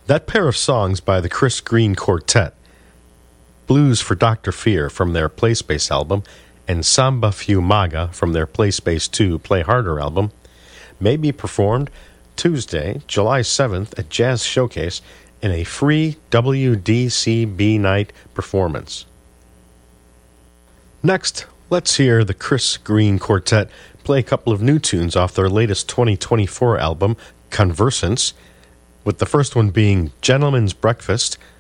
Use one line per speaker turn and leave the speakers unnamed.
That pair of songs by the Chris Green Quartet, Blues for Dr. Fear from their Play Space album, and Samba Fumaga from their Play Space 2 Play Harder album, may be performed Tuesday, July 7th at Jazz Showcase in a free WDCB night performance. Next, let's hear the Chris Green Quartet play a couple of new tunes off their latest 2024 album, Conversants, with the first one being Gentleman's Breakfast